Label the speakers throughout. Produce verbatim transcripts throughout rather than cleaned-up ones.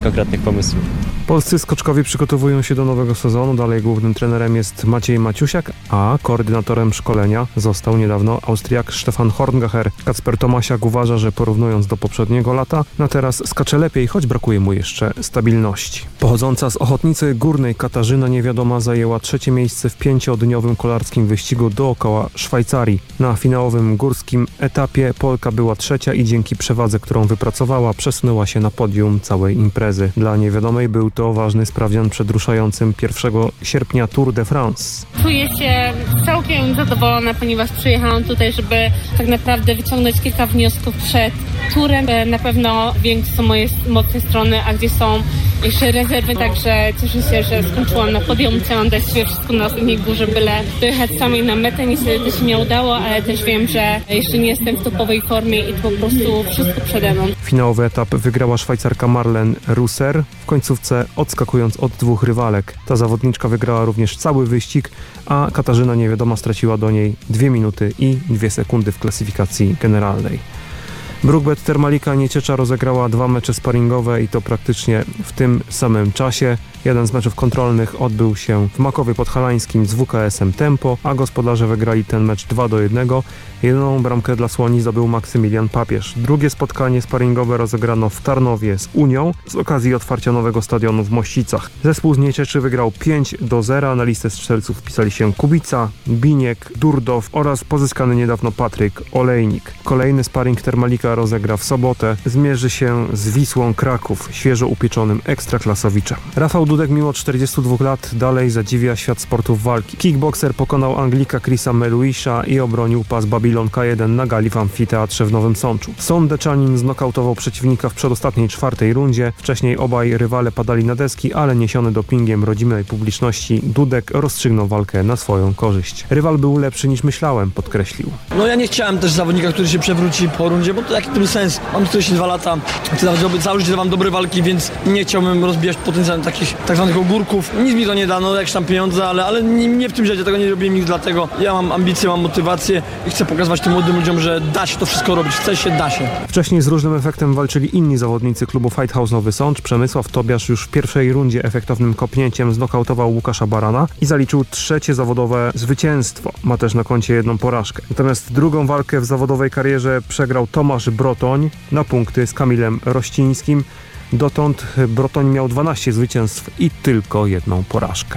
Speaker 1: konkretnych pomysłów.
Speaker 2: Polscy skoczkowie przygotowują się do nowego sezonu. Dalej głównym trenerem jest Maciej Maciusiak, a koordynatorem szkolenia został niedawno Austriak Stefan Horngacher. Kacper Tomasiak uważa, że porównując do poprzedniego lata, na teraz skacze lepiej, choć brakuje mu jeszcze stabilności. Pochodząca z Ochotnicy Górnej Katarzyna Niewiadoma zajęła trzecie miejsce w pięciodniowym kolarskim wyścigu dookoła Szwajcarii. Na finałowym górskim etapie Polka była trzecia i dzięki przewadze, którą wypracowała, przesunęła się na podium całej imprezy. Dla Niewiadomej był to ważny sprawdzian przed ruszającym pierwszego sierpnia Tour de France.
Speaker 3: Czuję się całkiem zadowolona, ponieważ przyjechałam tutaj, żeby tak naprawdę wyciągnąć kilka wniosków przed turem. Na pewno większe są moje mocne strony, a gdzie są jeszcze rezerwy, także cieszę się, że skończyłam na podium. Chciałam dać sobie wszystko na ostatniej górze, byle dojechać samej na metę. Niestety to się nie udało, ale też wiem, że jeszcze nie jestem w topowej formie i to po prostu wszystko przede mną.
Speaker 2: Finałowy etap wygrała Szwajcarka Marlen Russer, w końcówce odskakując od dwóch rywalek. Ta zawodniczka wygrała również cały wyścig, a Katarzyna Niewiadoma straciła do niej dwie minuty i dwie sekundy w klasyfikacji generalnej. Brugbet Termalika Nieciecza rozegrała dwa mecze sparingowe i to praktycznie w tym samym czasie. Jeden z meczów kontrolnych odbył się w Makowie Podhalańskim z W K S-em Tempo, a gospodarze wygrali ten mecz dwa do jednego. Jedyną bramkę dla Słoni zdobył Maksymilian Papież. Drugie spotkanie sparingowe rozegrano w Tarnowie z Unią z okazji otwarcia nowego stadionu w Mościcach. Zespół z Niecieczy wygrał pięć do zera. Na listę strzelców wpisali się Kubica, Biniek, Durdow oraz pozyskany niedawno Patryk Olejnik. Kolejny sparing Termalika rozegra w sobotę. Zmierzy się z Wisłą Kraków, świeżo upieczonym ekstraklasowiczem. Rafał Dudek mimo czterdziestu dwóch lat dalej zadziwia świat sportów walki. Kickbokser pokonał Anglika Chrisa Meluisza i obronił pas Babylon K jeden na gali w amfiteatrze w Nowym Sączu. Sądeczanin znokautował przeciwnika w przedostatniej czwartej rundzie. Wcześniej obaj rywale padali na deski, ale niesiony dopingiem rodzimej publiczności Dudek rozstrzygnął walkę na swoją korzyść. Rywal był lepszy niż myślałem, podkreślił.
Speaker 4: No ja nie chciałem też zawodnika, który się przewróci po rundzie, bo to jaki to sens? Mam czterdzieści dwa lata, chcę nawet całe życie dawam dobre walki, więc nie chciałbym rozbijać potencjalnie takich tak zwanych ogórków. Nic mi to nie da, no jakieś tam pieniądze, ale, ale nie, nie w tym życiu, tego nie robię nic dlatego. Ja mam ambicje, mam motywację i chcę pokazywać tym młodym ludziom, że da się to wszystko robić, chce się, da się.
Speaker 2: Wcześniej z różnym efektem walczyli inni zawodnicy klubu Fight House Nowy Sącz. Przemysław Tobiasz już w pierwszej rundzie efektownym kopnięciem znokautował Łukasza Barana i zaliczył trzecie zawodowe zwycięstwo. Ma też na koncie jedną porażkę. Natomiast drugą walkę w zawodowej karierze przegrał Tomasz Brotoń na punkty z Kamilem Rościńskim. Dotąd Brotoń miał dwanaście zwycięstw i tylko jedną porażkę.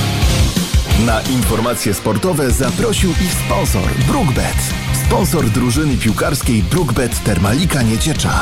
Speaker 5: Na informacje sportowe zaprosił ich sponsor Brugbet. Sponsor drużyny piłkarskiej Brugbet Termalika Nieciecza.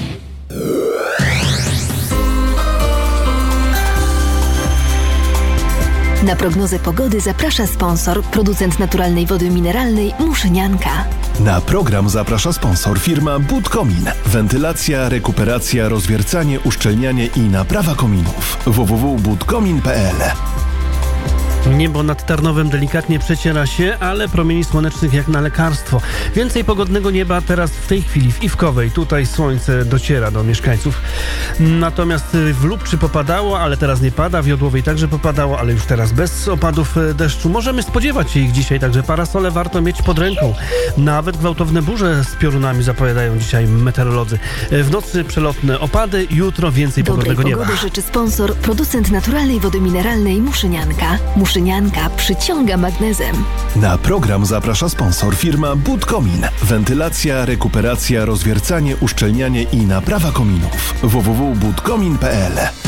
Speaker 6: Na prognozę pogody zaprasza sponsor, producent naturalnej wody mineralnej Muszynianka.
Speaker 5: Na program zaprasza sponsor firma Budkomin. Wentylacja, rekuperacja, rozwiercanie, uszczelnianie i naprawa kominów. w w w kropka budkomin kropka p l.
Speaker 7: Niebo nad Tarnowem delikatnie przeciera się, ale promieni słonecznych jak na lekarstwo. Więcej pogodnego nieba teraz w tej chwili w Iwkowej. Tutaj słońce dociera do mieszkańców. Natomiast w Lubczy popadało, ale teraz nie pada. W Jodłowej także popadało, ale już teraz bez opadów deszczu. Możemy spodziewać się ich dzisiaj, także parasole warto mieć pod ręką. Nawet gwałtowne burze z piorunami zapowiadają dzisiaj meteorolodzy. W nocy przelotne opady, jutro więcej
Speaker 6: Dobrej
Speaker 7: pogodnego nieba.
Speaker 6: Dobrej pogody życzy sponsor, producent naturalnej wody mineralnej Muszynianka. Muszynianka przyciąga magnezem.
Speaker 5: Na program zaprasza sponsor firma Budkomin. Wentylacja, rekuperacja, rozwiercanie, uszczelnianie i naprawa kominów. w w w kropka budkomin kropka p l.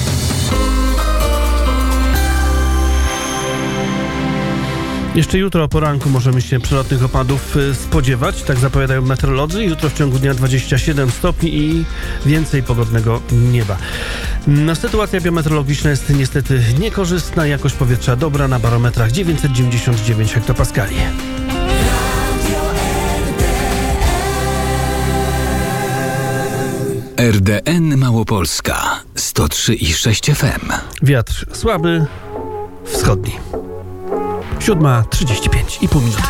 Speaker 7: Jeszcze jutro o poranku możemy się przelotnych opadów spodziewać, tak zapowiadają meteorolodzy. Jutro w ciągu dnia dwadzieścia siedem stopni i więcej pogodnego nieba. No, sytuacja biometeorologiczna jest niestety niekorzystna, jakość powietrza dobra, na barometrach dziewięćset dziewięćdziesiąt dziewięć hektopaskali.
Speaker 8: R D N Małopolska sto trzy i sześć F M.
Speaker 7: Wiatr słaby, wschodni. siódma trzydzieści pięć i pół minuty.